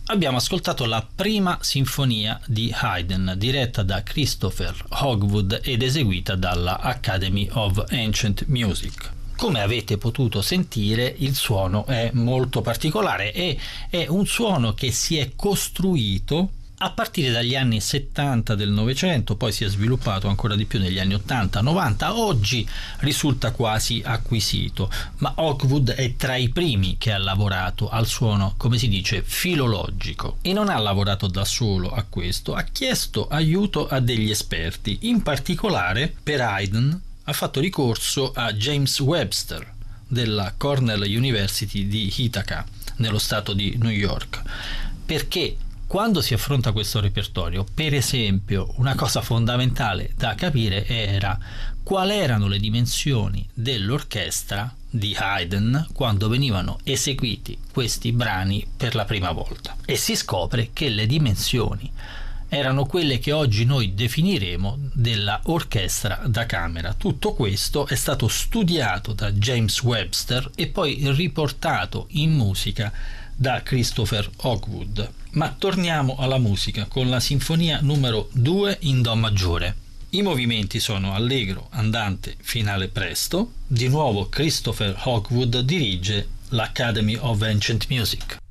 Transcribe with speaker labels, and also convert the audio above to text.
Speaker 1: Abbiamo ascoltato la prima sinfonia di Haydn, diretta da Christopher Hogwood ed eseguita dalla Academy of Ancient Music. Come avete potuto sentire, il suono è molto particolare e è un suono che si è costruito a partire dagli anni 70 del Novecento, poi si è sviluppato ancora di più negli anni 80-90, oggi risulta quasi acquisito, ma Hogwood è tra i primi che ha lavorato al suono, come si dice, filologico, e non ha lavorato da solo a questo, ha chiesto aiuto a degli esperti, in particolare per Haydn ha fatto ricorso a James Webster della Cornell University di Ithaca, nello stato di New York, perché quando si affronta questo repertorio, per esempio, una cosa fondamentale da capire era quali erano le dimensioni dell'orchestra di Haydn quando venivano eseguiti questi brani per la prima volta. E si scopre che le dimensioni erano quelle che oggi noi definiremo della orchestra da camera. Tutto questo è stato studiato da James Webster e poi riportato in musica da Christopher Hogwood. Ma torniamo alla musica con la sinfonia numero 2 in Do maggiore. I movimenti sono allegro, andante, finale presto. Di nuovo Christopher Hogwood dirige l'Academy of Ancient Music.